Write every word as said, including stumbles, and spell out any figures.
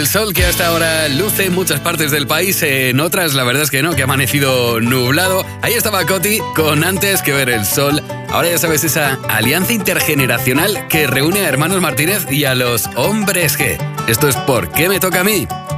El sol que hasta ahora luce en muchas partes del país, en otras la verdad es que no, que ha amanecido nublado. Ahí estaba Coti con Antes que ver el sol. Ahora ya sabes, esa alianza intergeneracional que reúne a hermanos Martínez y a los Hombres G. Esto es ¿Por qué me toca a mí?